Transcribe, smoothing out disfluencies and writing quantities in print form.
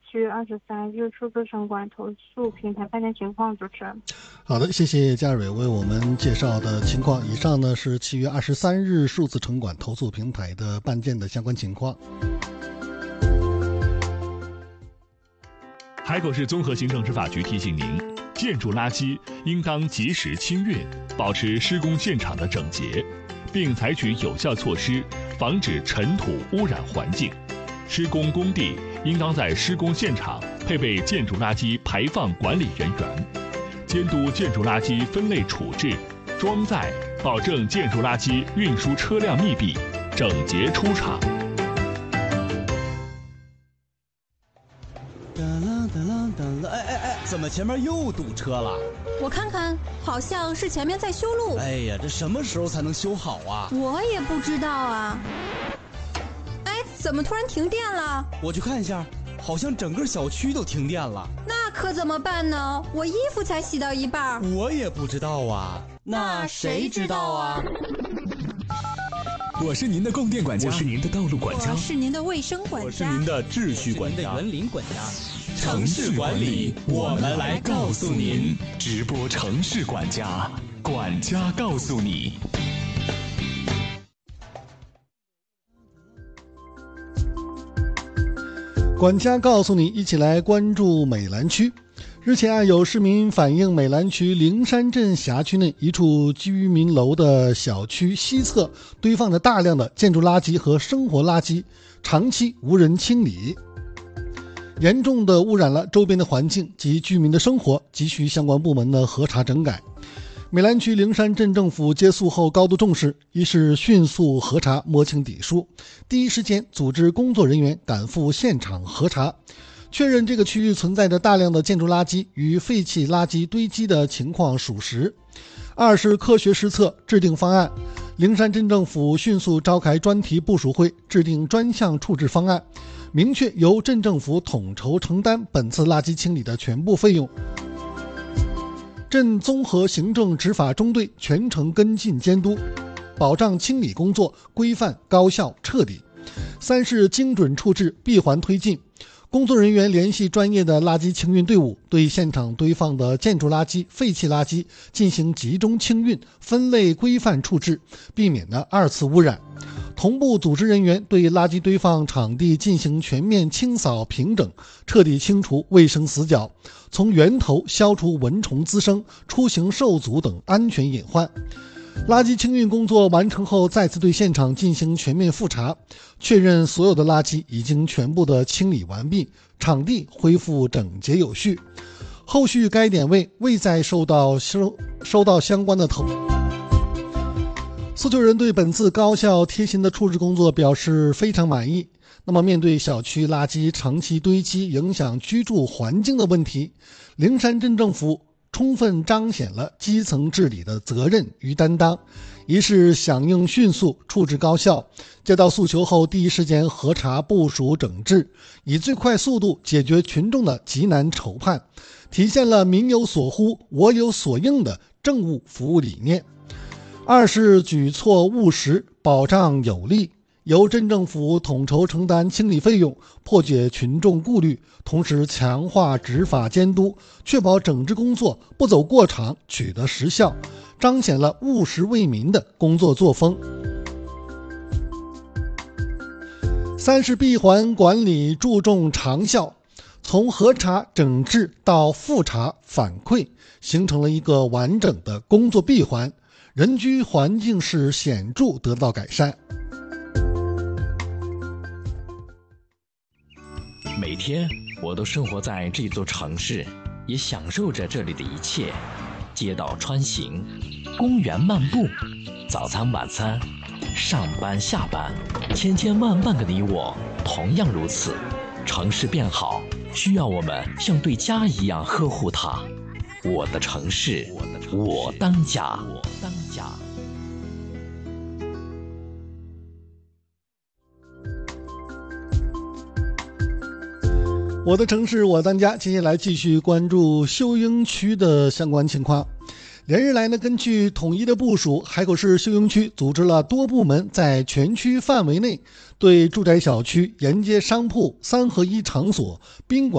7月23日数字城管投诉平台办件情况，主持人。 好的，谢谢嘉蕊为我们介绍的情况。以上呢是7月23日数字城管投诉平台的办件的相关情况。 海口市综合行政执法局提醒您，建筑垃圾应当及时清运，保持施工现场的整洁，并采取有效措施防止尘土污染环境。施工工地应当在施工现场配备建筑垃圾排放管理人员，监督建筑垃圾分类处置、装载，保证建筑垃圾运输车辆密闭、整洁出厂。 怎么前面又堵车了？ 我看看，好像是前面在修路。 哎呀，这什么时候才能修好啊？ 我也不知道啊。哎，怎么突然停电了？ 我去看一下，好像整个小区都停电了。 那可怎么办呢？我衣服才洗到一半。 我也不知道啊。那谁知道啊？ 我是您的供电管家， 我是您的道路管家， 我是您的卫生管家， 我是您的秩序管家， 园林管家。 城市管理，我们来告诉您。 直播城市管家，管家告诉你。 管家告诉你，一起来关注美兰区。日前有市民反映，美兰区灵山镇辖区内一处居民楼的小区西侧堆放着大量的建筑垃圾和生活垃圾，长期无人清理，严重的污染了周边的环境及居民的生活，急需相关部门的核查整改。美兰区灵山镇政府接诉后高度重视，一是迅速核查摸清底数，第一时间组织工作人员赶赴现场核查，确认这个区域存在着大量的建筑垃圾与废弃垃圾堆积的情况属实。二是科学施策，制定方案。灵山镇政府迅速召开专题部署会，制定专项处置方案，明确由镇政府统筹承担本次垃圾清理的全部费用。镇综合行政执法中队全程跟进监督，保障清理工作规范、高效、彻底。三是精准处置，闭环推进。工作人员联系专业的垃圾清运队伍，对现场堆放的建筑垃圾、废弃垃圾进行集中清运、分类规范处置，避免二次污染。同步组织人员对垃圾堆放场地进行全面清扫平整，彻底清除卫生死角，从源头消除蚊虫滋生、出行受阻等安全隐患。垃圾清运工作完成后，再次对现场进行全面复查，确认所有的垃圾已经全部的清理完毕，场地恢复整洁有序。后续该点位未再收到相关的诉求人对本次高效贴心的处置工作表示非常满意。那么面对小区垃圾长期堆积影响居住环境的问题，灵山镇政府充分彰显了基层治理的责任与担当，一是响应迅速，处置高效，接到诉求后第一时间核查部署整治，以最快速度解决群众的急难愁盼，体现了民有所呼，我有所应的政务服务理念。二是举措务实，保障有力，由镇政府统筹承担清理费用，破解群众顾虑，同时强化执法监督，确保整治工作不走过场，取得实效，彰显了务实为民的工作作风。三是闭环管理，注重长效，从核查、整治到复查、反馈，形成了一个完整的工作闭环，人居环境是显著得到改善。 每天我都生活在这座城市，也享受着这里的一切。街道穿行，公园漫步，早餐晚餐，上班下班，千千万万个你我同样如此。城市变好，需要我们像对家一样呵护它。我的城市，我当家。 我的城市我当家，接下来继续关注秀英区的相关情况。连日来呢，根据统一的部署，海口市秀英区组织了多部门在全区范围内对住宅小区、沿街商铺、3合1场所、宾馆